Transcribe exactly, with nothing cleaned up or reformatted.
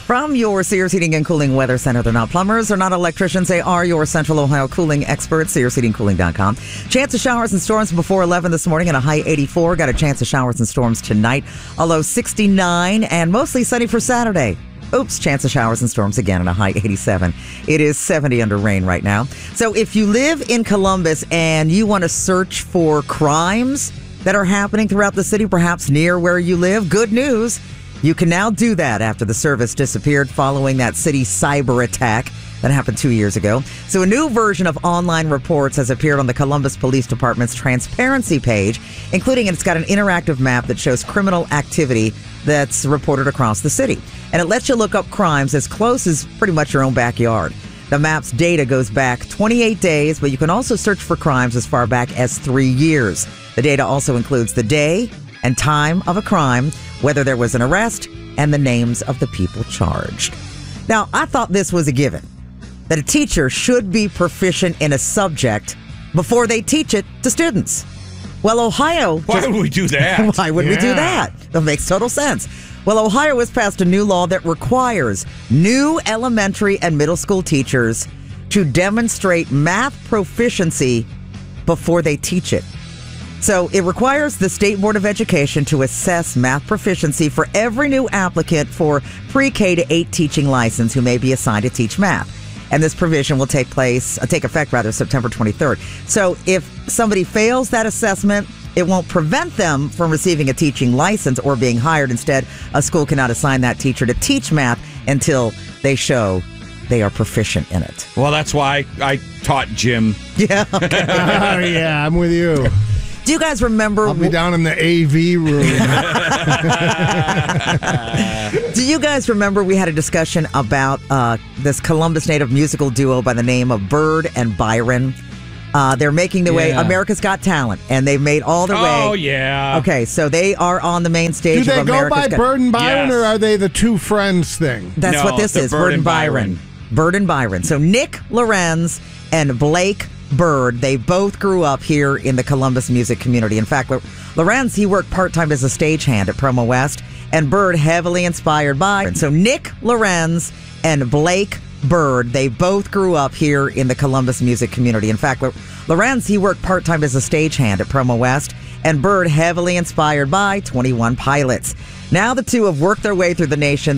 From your Sears Heating and Cooling Weather Center, they're not plumbers, they're not electricians, they are your Central Ohio cooling experts, sears heating cooling dot com. Chance of showers and storms before eleven this morning and a high eighty-four. Got a chance of showers and storms tonight, a low sixty-nine, and mostly sunny for Saturday. Oops, chance of showers and storms again and a high eighty-seven. It is seventy under rain right now. So if you live in Columbus and you want to search for crimes that are happening throughout the city, perhaps near where you live, good news. You can now do that after the service disappeared following that city cyber attack that happened two years ago. So a new version of online reports has appeared on the Columbus Police Department's transparency page, including it's got an interactive map that shows criminal activity that's reported across the city. And it lets you look up crimes as close as pretty much your own backyard. The map's data goes back twenty-eight days, but you can also search for crimes as far back as three years. The data also includes the day and time of a crime, whether there was an arrest, and the names of the people charged. Now, I thought this was a given, that a teacher should be proficient in a subject before they teach it to students. Well, Ohio... Why just, would we do that? Why would yeah. we do that? That makes total sense. Well, Ohio has passed a new law that requires new elementary and middle school teachers to demonstrate math proficiency before they teach it. So it requires the State Board of Education to assess math proficiency for every new applicant for pre-K to eight teaching license who may be assigned to teach math. And this provision will take place, uh, take effect rather, September twenty-third. So if somebody fails that assessment, it won't prevent them from receiving a teaching license or being hired. Instead, a school cannot assign that teacher to teach math until they show they are proficient in it. Well, that's why I taught gym. Yeah. Oh, yeah, I'm with you. Do you guys remember? I'll be down in the A V room. Do you guys remember we had a discussion about uh, this Columbus native musical duo by the name of Bird and Byron? Uh, they're making their way. Yeah. America's Got Talent, and they've made all their way. Oh, yeah. Okay, so they are on the main stage Do they of go America's by Got Bird and Byron, Yes. or are they the two friends thing? That's No, what this they're is, Bird Bird and and Byron. Byron. Bird and Byron. So Nick Lorenz and Blake Bird, they both grew up here in the Columbus music community. In fact, Lorenz, he worked part-time as a stagehand at Promo West, and Bird heavily inspired by. So Nick Lorenz and Blake Bird, they both grew up here in the Columbus music community. In fact, Lorenz, he worked part-time as a stagehand at Promo West, and Bird heavily inspired by twenty-one Pilots. Now the two have worked their way through the nation.